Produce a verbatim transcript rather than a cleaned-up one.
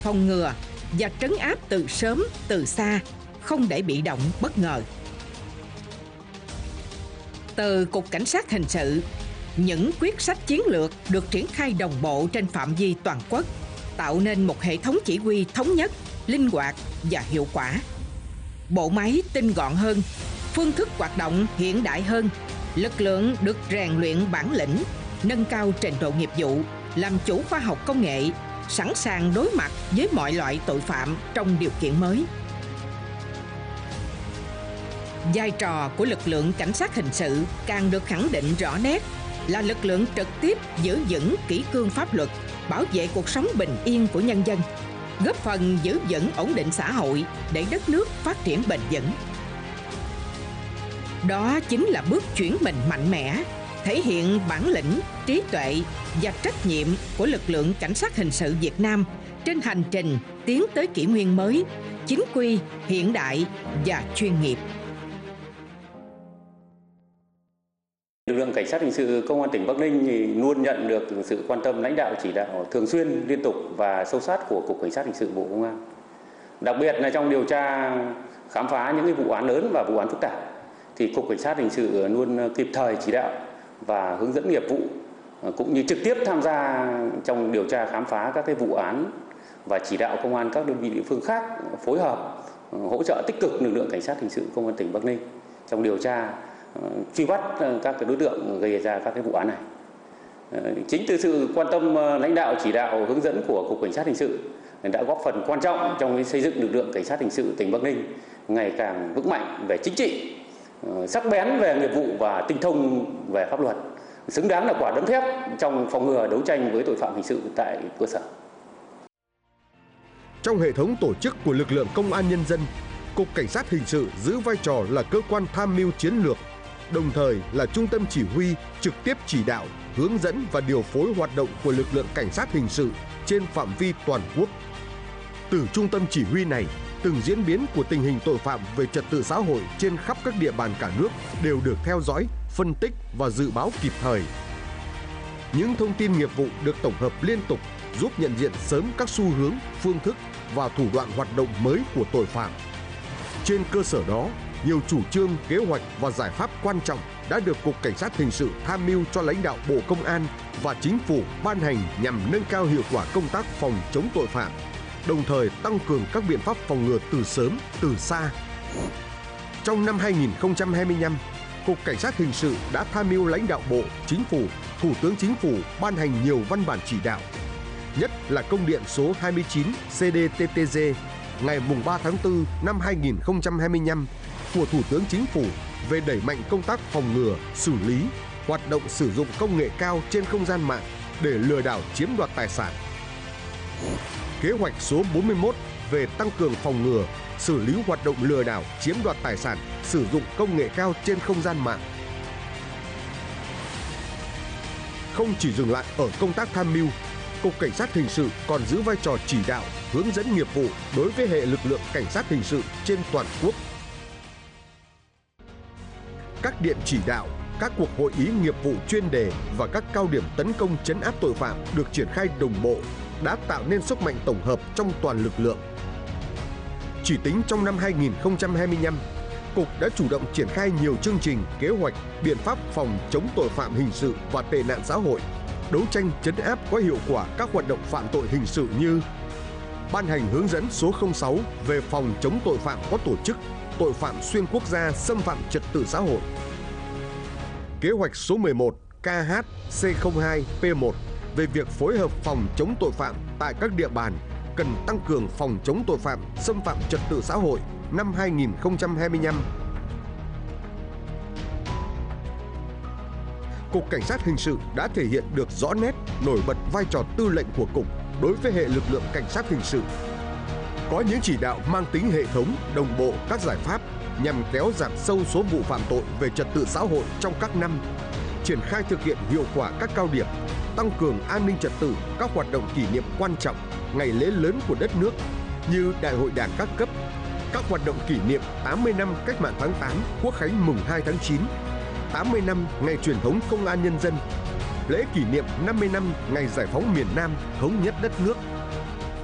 phòng ngừa và trấn áp từ sớm, từ xa, không để bị động bất ngờ. Từ Cục Cảnh sát Hình sự, những quyết sách chiến lược được triển khai đồng bộ trên phạm vi toàn quốc, tạo nên một hệ thống chỉ huy thống nhất, linh hoạt và hiệu quả. Bộ máy tinh gọn hơn, phương thức hoạt động hiện đại hơn, lực lượng được rèn luyện bản lĩnh, nâng cao trình độ nghiệp vụ, làm chủ khoa học công nghệ, sẵn sàng đối mặt với mọi loại tội phạm trong điều kiện mới. Vai trò của lực lượng cảnh sát hình sự càng được khẳng định rõ nét, là lực lượng trực tiếp giữ vững kỷ cương pháp luật, bảo vệ cuộc sống bình yên của nhân dân, góp phần giữ vững ổn định xã hội để đất nước phát triển bền vững. Đó chính là bước chuyển mình mạnh mẽ, thể hiện bản lĩnh, trí tuệ và trách nhiệm của lực lượng cảnh sát hình sự Việt Nam trên hành trình tiến tới kỷ nguyên mới, chính quy, hiện đại và chuyên nghiệp. Lực lượng cảnh sát hình sự Công an tỉnh Bắc Ninh thì luôn nhận được sự quan tâm lãnh đạo chỉ đạo thường xuyên, liên tục và sâu sát của Cục Cảnh sát hình sự Bộ Công an. Đặc biệt là trong điều tra khám phá những cái vụ án lớn và vụ án phức tạp thì Cục Cảnh sát hình sự luôn kịp thời chỉ đạo và hướng dẫn nghiệp vụ, cũng như trực tiếp tham gia trong điều tra khám phá các cái vụ án và chỉ đạo công an các đơn vị địa phương khác phối hợp hỗ trợ tích cực lực lượng cảnh sát hình sự Công an tỉnh Bắc Ninh trong điều tra truy bắt các cái đối tượng gây ra các cái vụ án này. Chính từ sự quan tâm lãnh đạo chỉ đạo hướng dẫn của Cục Cảnh sát hình sự đã góp phần quan trọng trong cái xây dựng lực lượng cảnh sát hình sự tỉnh Bắc Ninh ngày càng vững mạnh về chính trị, sắc bén về nghiệp vụ và tinh thông về pháp luật, xứng đáng là quả đấm thép trong phòng ngừa đấu tranh với tội phạm hình sự tại cơ sở. Trong hệ thống tổ chức của lực lượng công an nhân dân, Cục Cảnh sát hình sự giữ vai trò là cơ quan tham mưu chiến lược, đồng thời là trung tâm chỉ huy trực tiếp chỉ đạo, hướng dẫn và điều phối hoạt động của lực lượng cảnh sát hình sự trên phạm vi toàn quốc. Từ trung tâm chỉ huy này, từng diễn biến của tình hình tội phạm về trật tự xã hội trên khắp các địa bàn cả nước đều được theo dõi, phân tích và dự báo kịp thời. Những thông tin nghiệp vụ được tổng hợp liên tục giúp nhận diện sớm các xu hướng, phương thức và thủ đoạn hoạt động mới của tội phạm. Trên cơ sở đó, nhiều chủ trương, kế hoạch và giải pháp quan trọng đã được Cục Cảnh sát hình sự tham mưu cho lãnh đạo Bộ Công an và Chính phủ ban hành nhằm nâng cao hiệu quả công tác phòng chống tội phạm, đồng thời tăng cường các biện pháp phòng ngừa từ sớm, từ xa. Trong năm hai nghìn không trăm hai mươi lăm, Cục Cảnh sát hình sự đã tham mưu lãnh đạo Bộ, Chính phủ, Thủ tướng Chính phủ ban hành nhiều văn bản chỉ đạo, nhất là công điện số hai mươi chín C D T T G ngày ba tháng tư năm hai nghìn không trăm hai mươi lăm của Thủ tướng Chính phủ về đẩy mạnh công tác phòng ngừa, xử lý, hoạt động sử dụng công nghệ cao trên không gian mạng để lừa đảo chiếm đoạt tài sản. Kế hoạch số bốn mươi mốt về tăng cường phòng ngừa, xử lý hoạt động lừa đảo chiếm đoạt tài sản sử dụng công nghệ cao trên không gian mạng. Không chỉ dừng lại ở công tác tham mưu, Cục Cảnh sát hình sự còn giữ vai trò chỉ đạo, hướng dẫn nghiệp vụ đối với hệ lực lượng cảnh sát hình sự trên toàn quốc. Các điện chỉ đạo, các cuộc hội ý nghiệp vụ chuyên đề và các cao điểm tấn công trấn áp tội phạm được triển khai đồng bộ đã tạo nên sức mạnh tổng hợp trong toàn lực lượng. Chỉ tính trong năm hai nghìn không trăm hai mươi lăm, Cục đã chủ động triển khai nhiều chương trình, kế hoạch, biện pháp phòng chống tội phạm hình sự và tệ nạn xã hội, đấu tranh trấn áp có hiệu quả các hoạt động phạm tội hình sự như ban hành hướng dẫn số không sáu về phòng chống tội phạm có tổ chức, tội phạm xuyên quốc gia xâm phạm trật tự xã hội, kế hoạch số mười một K H C không hai P một về việc phối hợp phòng chống tội phạm tại các địa bàn cần tăng cường phòng chống tội phạm xâm phạm trật tự xã hội năm hai nghìn không trăm hai mươi lăm. Cục Cảnh sát hình sự đã thể hiện được rõ nét, nổi bật vai trò tư lệnh của Cục đối với hệ lực lượng cảnh sát hình sự. Có những chỉ đạo mang tính hệ thống, đồng bộ các giải pháp nhằm kéo giảm sâu số vụ phạm tội về trật tự xã hội trong các năm, triển khai thực hiện hiệu quả các cao điểm, tăng cường an ninh trật tự các hoạt động kỷ niệm quan trọng, ngày lễ lớn của đất nước như Đại hội Đảng các cấp, các hoạt động kỷ niệm tám mươi năm Cách mạng tháng tám, Quốc khánh mùng hai tháng chín, tám mươi năm ngày truyền thống Công an nhân dân, lễ kỷ niệm năm mươi năm ngày giải phóng miền Nam thống nhất đất nước.